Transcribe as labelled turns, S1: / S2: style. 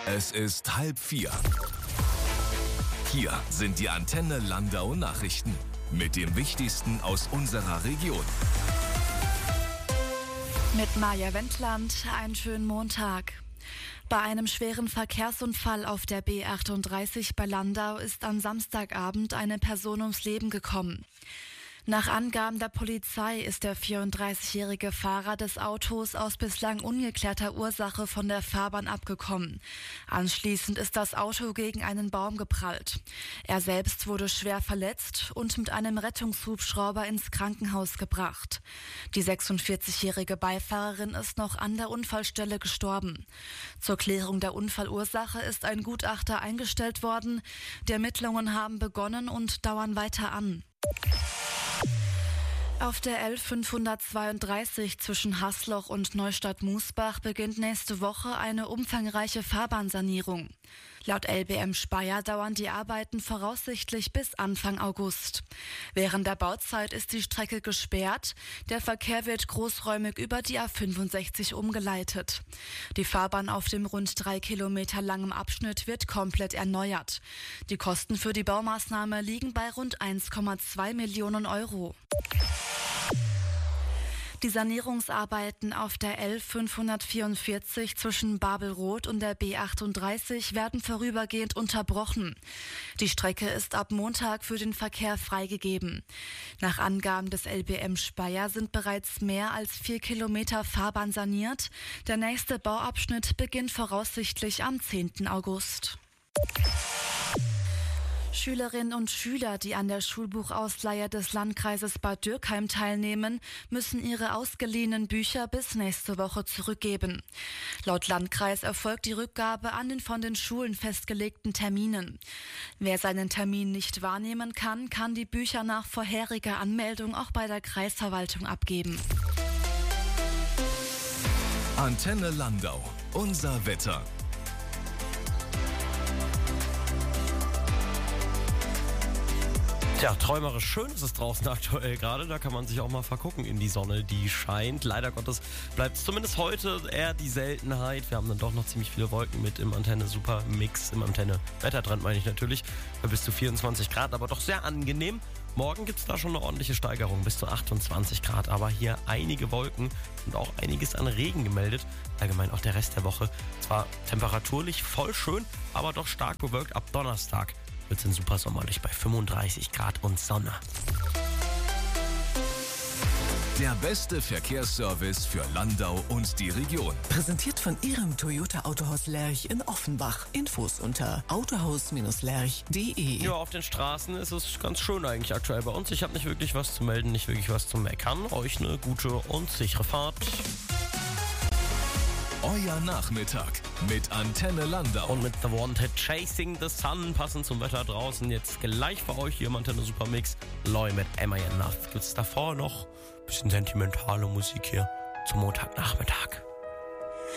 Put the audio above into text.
S1: Es ist 3:30. Hier sind die Antenne Landau Nachrichten mit dem Wichtigsten aus unserer Region.
S2: Mit Maja Wendland, einen schönen Montag. Bei einem schweren Verkehrsunfall auf der B38 bei Landau ist am Samstagabend eine Person ums Leben gekommen. Nach Angaben der Polizei ist der 34-jährige Fahrer des Autos aus bislang ungeklärter Ursache von der Fahrbahn abgekommen. Anschließend ist das Auto gegen einen Baum geprallt. Er selbst wurde schwer verletzt und mit einem Rettungshubschrauber ins Krankenhaus gebracht. Die 46-jährige Beifahrerin ist noch an der Unfallstelle gestorben. Zur Klärung der Unfallursache ist ein Gutachter eingestellt worden. Die Ermittlungen haben begonnen und dauern weiter an. Auf der L532 zwischen Haßloch und Neustadt-Musbach beginnt nächste Woche eine umfangreiche Fahrbahnsanierung. Laut LBM Speyer dauern die Arbeiten voraussichtlich bis Anfang August. Während der Bauzeit ist die Strecke gesperrt. Der Verkehr wird großräumig über die A65 umgeleitet. Die Fahrbahn auf dem rund 3 Kilometer langen Abschnitt wird komplett erneuert. Die Kosten für die Baumaßnahme liegen bei rund 1,2 Millionen Euro. Die Sanierungsarbeiten auf der L544 zwischen Babelroth und der B38 werden vorübergehend unterbrochen. Die Strecke ist ab Montag für den Verkehr freigegeben. Nach Angaben des LBM Speyer sind bereits mehr als 4 Kilometer Fahrbahn saniert. Der nächste Bauabschnitt beginnt voraussichtlich am 10. August. Schülerinnen und Schüler, die an der Schulbuchausleihe des Landkreises Bad Dürkheim teilnehmen, müssen ihre ausgeliehenen Bücher bis nächste Woche zurückgeben. Laut Landkreis erfolgt die Rückgabe an den von den Schulen festgelegten Terminen. Wer seinen Termin nicht wahrnehmen kann, kann die Bücher nach vorheriger Anmeldung auch bei der Kreisverwaltung abgeben.
S1: Antenne Landau, unser Wetter.
S3: Tja, träumerisch schön ist es draußen aktuell gerade. Da kann man sich auch mal vergucken in die Sonne, die scheint. Leider Gottes bleibt es zumindest heute eher die Seltenheit. Wir haben dann doch noch ziemlich viele Wolken mit im Antenne-Super-Mix, im Antenne-Wettertrend meine ich natürlich, bei bis zu 24 Grad, aber doch sehr angenehm. Morgen gibt es da schon eine ordentliche Steigerung, bis zu 28 Grad, aber hier einige Wolken und auch einiges an Regen gemeldet. Allgemein auch der Rest der Woche. Zwar temperaturlich voll schön, aber doch stark bewölkt. Ab Donnerstag wird es in super sommerlich bei 35 Grad und Sonne.
S1: Der beste Verkehrsservice für Landau und die Region.
S4: Präsentiert von Ihrem Toyota Autohaus Lerch in Offenbach. Infos unter autohaus-lerch.de.
S3: Ja, auf den Straßen ist es ganz schön eigentlich aktuell bei uns. Ich habe nicht wirklich was zu melden, nicht wirklich was zu meckern. Euch eine gute und sichere Fahrt.
S1: Euer Nachmittag mit Antenne Landau.
S3: Und mit The Wanted Chasing the Sun, passend zum Wetter draußen. Jetzt gleich für euch hier im Antenne Supermix. Loy mit Am I Enough. Gibt's davor noch ein bisschen sentimentale Musik hier zum Montagnachmittag.